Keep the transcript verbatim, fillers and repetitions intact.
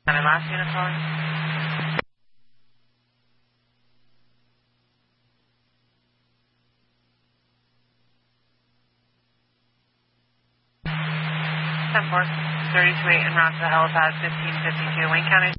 My last unit calling. ten four thirty-two eight en route to Halifax fifteen fifty-two, Wayne County.